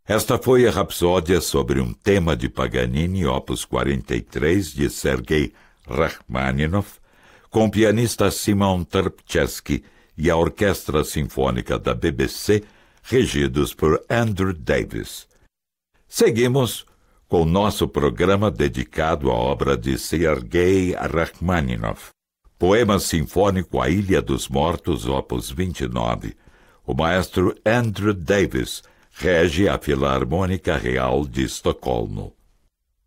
Esta foi a Rapsódia sobre um tema de Paganini, opus 43, de Sergei Rachmaninoff, com o pianista Simon Trpczewski e a Orquestra Sinfônica da BBC, regidos por Andrew Davis. Seguimos com nosso programa dedicado à obra de Sergei Rachmaninoff, Poema Sinfônico A Ilha dos Mortos, opus 29. O maestro Andrew Davis rege a Filarmônica Real de Estocolmo.